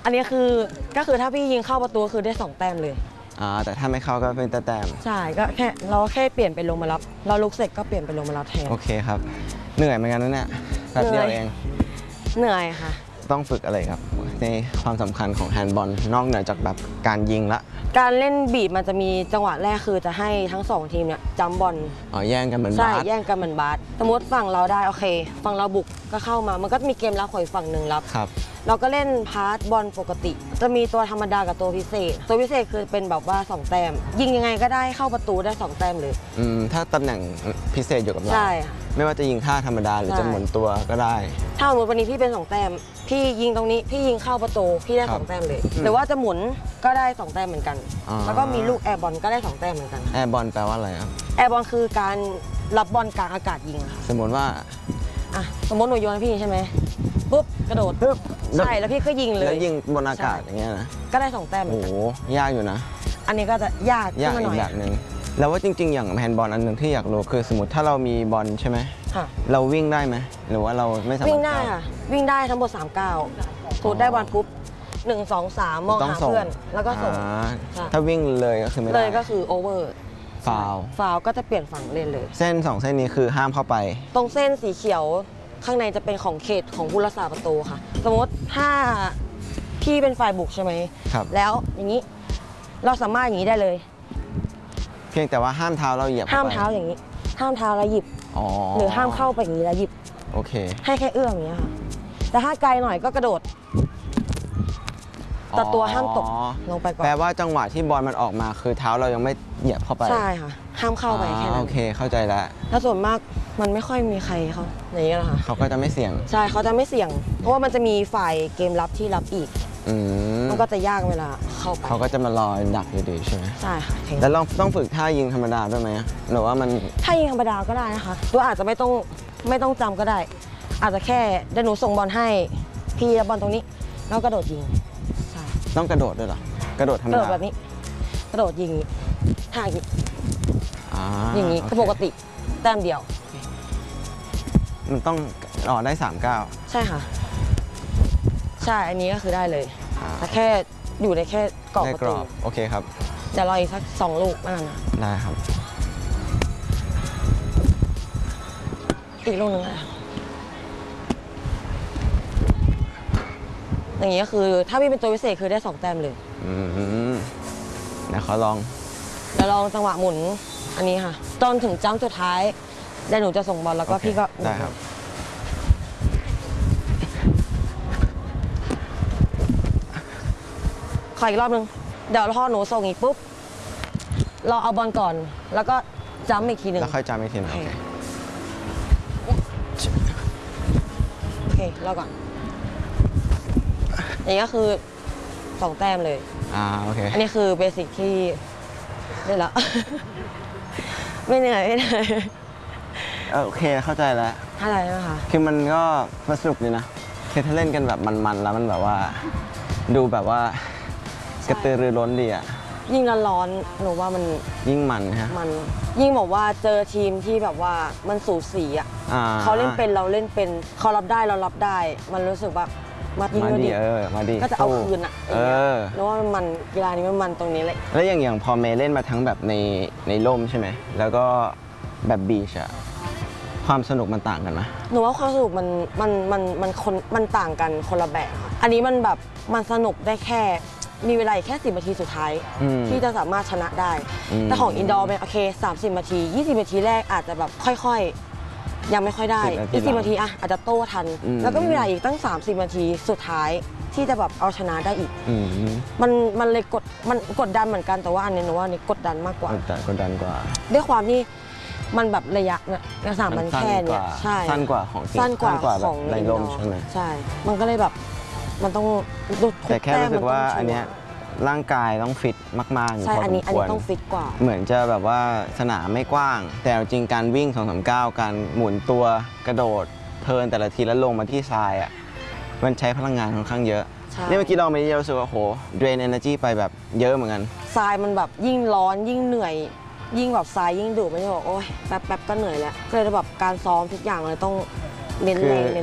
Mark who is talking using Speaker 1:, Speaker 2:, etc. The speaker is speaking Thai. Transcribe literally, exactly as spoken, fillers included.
Speaker 1: อันนี้คือก็คือถ้าพี่ยิงเข้าประตูคือได้สองแต้มเลย
Speaker 2: อ่าแต่ถ้าไม่เข้าก็เป็นแต้ม
Speaker 1: ใช่ก็แค่เราแค่เปลี่ยนไปลงมารับเราลุกเสร็จก็เปลี่ยนไปลงมารับแทน
Speaker 2: โอเคครับเหนื่อยเหมือนกันนะเนี่ยแป๊บเดียวเอง
Speaker 1: เหนื่อยค่ะ
Speaker 2: ต้องฝึกอะไรครับในความสำคัญของแฮนด์บอลนอกเหนือจากแบบการยิงละ
Speaker 1: การเล่นบีบมันจะมีจังหวะแรกคือจะให้ทั้งสองทีมเนี่ยจัมบอล
Speaker 2: อ๋อแย่งกันเหมือนบาส
Speaker 1: ใช่แย่งกันเหมือนบาสสมมติฝั่งเราได้โอเคฝั่งเราบุกก็เข้ามามันก็มีเกมรับของฝั่งหนึ่งรับ
Speaker 2: ครับ
Speaker 1: เราก็เล่นพาสบอลปกติจะมีตัวธรรมดากับตัวพิเศษตัวพิเศษคือเป็นแบบว่าสองแต้มยิงยังไงก็ได้เข้าประตูได้สองแต้มเลย
Speaker 2: อืมถ้าตำแหน่งพิเศษอยู่กับเรา
Speaker 1: ใช่ค่ะ
Speaker 2: ไม่ว่าจะยิงท่าธรรมดาหรือจะหมุนตัวก็ได้
Speaker 1: ถ้าสมมติวันนี้พี่เป็นสองแต้มพี่ยิงตรงนี้พี่ยิงเข้าประตูพี่ได้สองแต้มเลยหรือว่าจะหมุนก็ได้สองแต้มเหมือนกันแล้วก็มีลูกแอร์บอลก็ได้สองแต้มเหมือนกัน
Speaker 2: แอร์บอลแปลว่าอะไรครับ
Speaker 1: แอร์บอลคือการรับบอลกลางอากาศยิงค่ะ
Speaker 2: สมมติว่า
Speaker 1: อ่ะสมมติหนูโยนให้พี่ใช่ไหมปุ๊บกระโดด
Speaker 2: ปุ๊บ
Speaker 1: ใช่แล้วพี่ก็ยิงเลย
Speaker 2: แล้วยิงบนอากาศอย่างเงี้ยนะ
Speaker 1: ก็ได้สองแต้มเหมือนกัน
Speaker 2: โอ้ยากอยู่นะ
Speaker 1: อันนี้ก็จะยาก
Speaker 2: ยากอีกแบบหนึ่งแล้วว่าจริงๆอย่างแฮนด์บอลอันหนึ่งที่อยากรู้คือสมมติถ้าเรามีบอลใช่ไหมเราวิ่งได้ไหมหรือว่าเราไม่สามารถ
Speaker 1: วิ่งได้ค่ะวิ่งได้ทั้งหมดสามก้าวถูดได้บอลปุ๊บหนึ่งสองสามมองหาเพื่อนแล้วก็ส่ง
Speaker 2: ถ้าวิ่งเลยก็คือไม่ได้
Speaker 1: เลยก็คือโอเวอร์
Speaker 2: ฟาว
Speaker 1: ฟาวก็จะเปลี่ยนฝั่งเล่นเลย
Speaker 2: เส้นสองเส้นนี้คือห้ามเข้าไป
Speaker 1: ตรงเส้นสีเขียวข้างในจะเป็นของเขตของผู้รักษาประตูค่ะสมมติถ้าพี่เป็นฝ่ายบุกใช่ไหม
Speaker 2: ครับ
Speaker 1: แล้วอย่างนี้เราสามารถอย่างนี้ได้เลย
Speaker 2: เพียงแต่ว่าห้ามเท้าเราเหยียบ
Speaker 1: ห้ามเท้าอย่างนี้ห้ามเท้าแล้วหยิบหรือห้ามเข้าไปอย่างนี้แล้วหยิบ
Speaker 2: โอเค
Speaker 1: ให้แค่เอื้อมอย่างนี้ค่ะแต่ถ้าไกลหน่อยก็กระโดดแต่ตัวห้ามตกลงไปก่อน
Speaker 2: แปลว่าจังหวะที่บอลมันออกมาคือเท้าเรายังไม่เหยียบเข้าไป
Speaker 1: ใช่ค่ะห้ามเข้าไปแค่นั้น
Speaker 2: โอเคเข้าใจแล้ว
Speaker 1: แล้วส่วนมากมันไม่ค่อยมีใครเขาอย่างนี้แหละค่ะ
Speaker 2: เขาก็จะไม่เสี่ยง
Speaker 1: ใช่เขาจะไม่เสี่ยงเพราะว่ามันจะมีฝ่ายเกมรับที่รับอีกมันก็จะยากเวลาเข้าไป
Speaker 2: เขาก็จะมารอดักอยู่ดีใช่ไหม
Speaker 1: ใช่ค่ะ
Speaker 2: แล้วเราต้องฝึกท่ายิงธรรมดาด้วยไหมหรือว่ามัน
Speaker 1: ท่ายิงธรรมดาก็ได้นะคะตัวอาจจะไม่ต้องไม่ต้องจำก็ได้อาจจะแค่เดี๋ยวหนูส่งบอลให้พี่รับบอลตรงนี้แล้วกระโดดยิงใช่
Speaker 2: ต้องกระโดดด้วยเหรอกระโดดธรรมดาก
Speaker 1: ระโดดแบบนี้กระโดดยิงท่าอย่างนี้อย่างนี้ก็ปกติแต้มเดียว
Speaker 2: มันต้องรอได้สามเก้า
Speaker 1: ใช่ค่ะใช่อันนี้ก็คือได้เลยแต่แค่อยู่ในแค่กรอบประตู
Speaker 2: โอเคครับ
Speaker 1: เดี๋ยวรออีกสักสองลูกนั่นนะ
Speaker 2: ได้ครับ
Speaker 1: อีกลูกนึงนะอย่างนี้ก็คือถ้าพี่เป็นตัวพิเศษคือได้สองแต้มเลย
Speaker 2: อืมเดี๋ยวขอลอง
Speaker 1: เดี๋ยวลองจังหวะหมุนอันนี้ค่ะจนถึงจ้ำสุดท้ายเดี๋ยวหนูจะส่งบอลแล้วก็พี่ก็
Speaker 2: ได้ครับ
Speaker 1: ขออีกรอบนึงเดี๋ยวพอหนูส่งอีกปุ๊บเราเอาบอลก่อนแล้วก็จ้ำอีกทีหนึ่ง
Speaker 2: แล้วค่อยจ้ำอีกทีนึงโอเค
Speaker 1: โอเคเราก่อนอันนี้ก็คือสองแต้มเลย
Speaker 2: อ่าโอเค
Speaker 1: อันนี้คือเบสิกที่ได้แล้วไม่เหนื่อยไม่เหนื่อย
Speaker 2: โอเคเข้าใจแล้ว
Speaker 1: เข้าใจไหมคะ
Speaker 2: คือมันก็มันสนุกดีนะคือถ้าเล่นกันแบบมันๆแล้วมันแบบว่าดูแบบว่ากระตือรือร้นดีอ่ะ
Speaker 1: ยิ่งร้อนๆหนูว่ามัน
Speaker 2: ยิ่งมันฮะ
Speaker 1: มันยิ่งบอกว่าเจอทีมที่แบบว่ามันสูสีอ่ะเขาเล่นเป็นเราเล่นเป็นเขารับได้เรารับได้มันรู้สึกแบบมาดี
Speaker 2: มาดีเออมาดี
Speaker 1: ก็จะเอาคืนอ่ะเออเพราะว่ามันกีฬานี้มันมันตรงนี้เลย
Speaker 2: แล้วอย่างอย่างพอเมย์เล่นมาทั้งแบบในในร่มใช่ไหมแล้วก็แบบบีชอะความสนุกมันต่างกันไหม
Speaker 1: หนูว่าความสนุกมันมันมันมันคนมันต่างกันคนละแบบอันนี้มันแบบมันสนุกได้แค่มีเวลาแค่สิบนาทีสุดท้ายที่จะสามารถชนะได้แต่ของอินดอร์เป็นโอเคสามสิบนาทียี่สิบนาทีแรกอาจจะแบบค่อยๆยังไม่ค่อยได้อีกสิบนาทีอะอาจจะโต้ทันแล้วก็มีเวลาอีกตั้งสามสิบนาทีสุดท้ายที่จะแบบเอาชนะได้อีกมันมันเลยกดมันกดดันเหมือนกันแต่ว่าอันนี้หนูว่านี่กดดันมากกว่าก
Speaker 2: ดดันกว่า
Speaker 1: ด้วยความที่มันแบบระยะเนี่ยกระสานมันแค่เนี่ยใช่
Speaker 2: สั้นกว่าของ
Speaker 1: สั้นกว่าของ
Speaker 2: ในร่มใช่ไหม
Speaker 1: ใช่มันก็เลยแบบมันต้อง
Speaker 2: แต่แค่รู้สึกว่าอันเนี้ยร่างกายต้องฟิตมากๆ
Speaker 1: ใช่อันนี้อันนี้ต้องฟิตกว่า
Speaker 2: เหมือนจะแบบว่าสนามไม่กว้างแต่จริงการวิ่ง สองสามเก้า การหมุนตัวกระโดดเทิร์นแต่ละทีแล้วลงมาที่ทรายอ่ะมันใช้พลังงานค่อนข้างเยอะนี่เมื่อกี้เราไม่ได้รู้สึกว่าโหเดรนเอเนอร์จีไปแบบเยอะเหมือนกัน
Speaker 1: ทรายมันแบบยิ่งร้อนยิ่งเหนื่อยยิ่งแบบทรายยิ่งดุไม่ใช่บอกโอ๊ยแป๊บๆก็เหนื่อยแล้วก็เลยแบบการซ้อมทุกอย่างเลยต้องเน้นแรง